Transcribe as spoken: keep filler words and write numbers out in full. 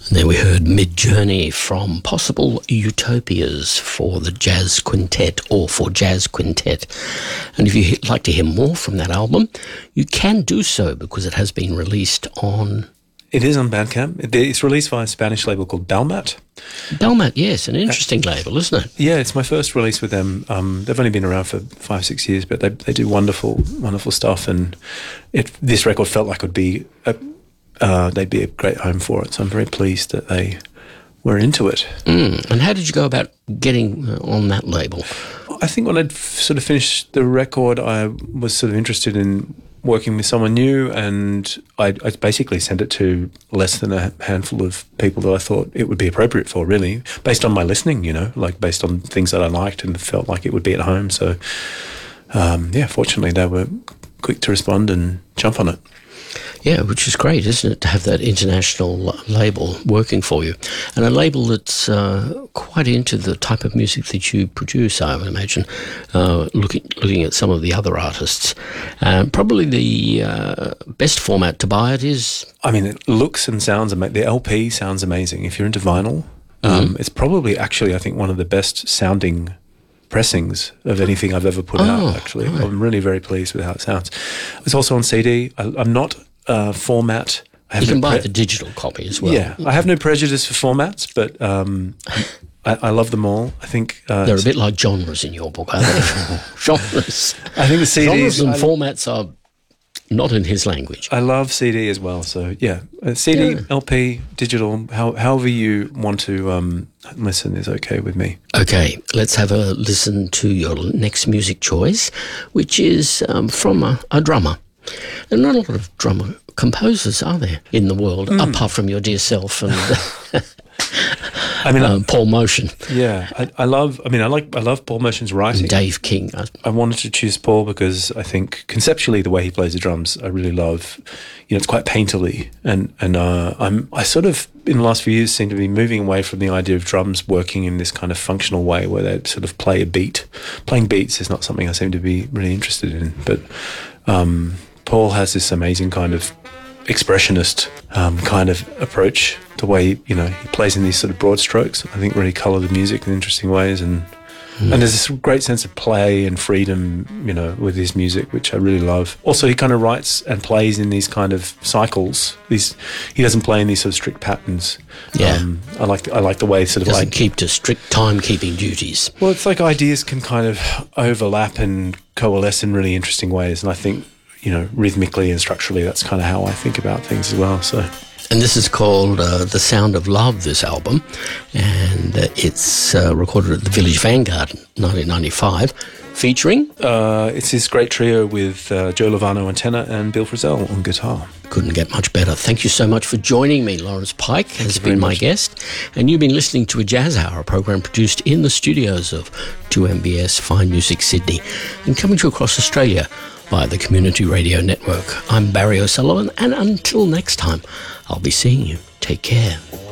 There we heard Mid-Journey from Possible Utopias for the Jazz Quintet or for Jazz Quintet. And if you'd like to hear more from that album, you can do so because it has been released on... It is on Bandcamp. It's released by a Spanish label called Dalmat. Dalmat, yes, an interesting uh, label, isn't it? Yeah, it's my first release with them. Um, they've only been around for five, six years, but they they do wonderful, wonderful stuff. And it this record felt like it would be... A, Uh, they'd be a great home for it. So I'm very pleased that they were into it. Mm. And how did you go about getting uh, on that label? I think when I'd f- sort of finished the record, I was sort of interested in working with someone new, and I, I basically sent it to less than a handful of people that I thought it would be appropriate for, really, based on my listening, you know, like based on things that I liked and felt like it would be at home. So, um, yeah, fortunately they were quick to respond and jump on it. Yeah, which is great, isn't it, to have that international label working for you. And a label that's uh, quite into the type of music that you produce, I would imagine, uh, looking looking at some of the other artists. Uh, probably the uh, best format to buy it is... I mean, it looks and sounds amazing. The L P sounds amazing. If you're into vinyl, um, mm-hmm. it's probably actually, I think, one of the best sounding pressings of anything I've ever put oh, out, actually. Right. I'm really very pleased with how it sounds. It's also on C D. I, I'm not... Uh, format. I have you can no buy pre- the digital copy as well. Yeah, I have no prejudice for formats, but um, I, I love them all. I think uh, they're a bit like genres in your book, aren't they? Genres. I think the C Ds genres and I, formats are not in his language. I love C D as well. So yeah, uh, C D, yeah. L P, digital, how, however you want to um, listen is okay with me. Okay, let's have a listen to your next music choice, which is um, from a, a drummer. There are not a lot of drummer composers, are there, in the world, mm. apart from your dear self and I mean, um, Paul Motion. Yeah, I, I love. I mean, I like. I love Paul Motion's writing. And Dave King. I wanted to choose Paul because I think conceptually the way he plays the drums, I really love. You know, it's quite painterly, and and uh, I'm. I sort of in the last few years seem to be moving away from the idea of drums working in this kind of functional way where they sort of play a beat. Playing beats is not something I seem to be really interested in, but. Um, Paul has this amazing kind of expressionist um, kind of approach. The way, you know, he plays in these sort of broad strokes, I think really colour the music in interesting ways. And mm. and there's this great sense of play and freedom, you know, with his music, which I really love. Also, he kind of writes and plays in these kind of cycles. These He doesn't play in these sort of strict patterns. Yeah. Um, I like I like the way sort of doesn't like... keep to strict timekeeping duties. Well, it's like ideas can kind of overlap and coalesce in really interesting ways. And I think, you know, rhythmically and structurally, that's kind of how I think about things as well. So, and this is called uh, The Sound of Love, this album, and uh, it's uh, recorded at the Village Vanguard in nineteen ninety-five, featuring... Uh, it's this great trio with uh, Joe Lovano on tenor and Bill Frisell on guitar. Couldn't get much better. Thank you so much for joining me. Lawrence Pike Thank has been my much. guest, and you've been listening to a Jazz Hour, a program produced in the studios of two M B S Fine Music Sydney and coming to you across Australia via the Community Radio Network. I'm Barry O'Sullivan, and until next time, I'll be seeing you. Take care.